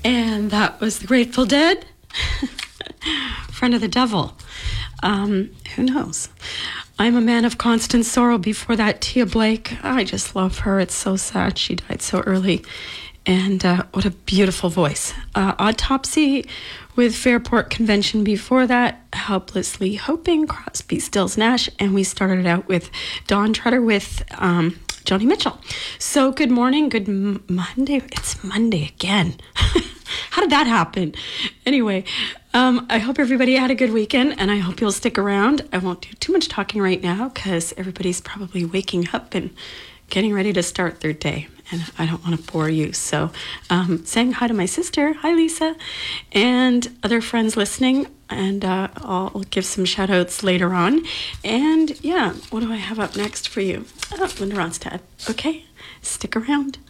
And that was the Grateful Dead. Friend of the Devil. Who knows? I'm a Man of Constant Sorrow. Before that, Tia Blake. I just love her. It's so sad she died so early. And what a beautiful voice. Autopsy with Fairport Convention. Before that, Helplessly Hoping, Crosby, Stills, Nash. And we started it out with Dawn Treader with Joni Mitchell. So good morning, good Monday. It's Monday again. How did that happen? Anyway, I hope everybody had a good weekend, and I hope you'll stick around. I won't do too much talking right now because everybody's probably waking up and getting ready to start their day, and I don't want to bore you. So saying hi to my sister, hi Lisa, and other friends listening, and I'll give some shout outs later on. And yeah, what do I have up next for you? Linda Ronstadt. Okay, stick around.